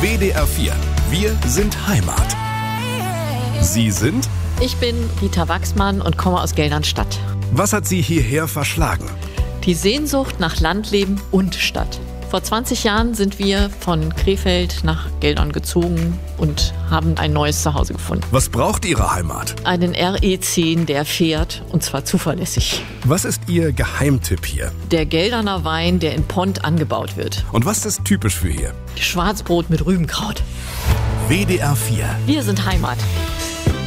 WDR 4. Wir sind Heimat. Sie sind? Ich bin Rita Wachsmann und komme aus Geldernstadt. Was hat Sie hierher verschlagen? Die Sehnsucht nach Landleben und Stadt. Vor 20 Jahren sind wir von Krefeld nach Geldern gezogen und haben ein neues Zuhause gefunden. Was braucht Ihre Heimat? Einen RE10, der fährt, und zwar zuverlässig. Was ist Ihr Geheimtipp hier? Der Gelderner Wein, der in Pont angebaut wird. Und was ist typisch für hier? Schwarzbrot mit Rübenkraut. WDR 4. Wir sind Heimat.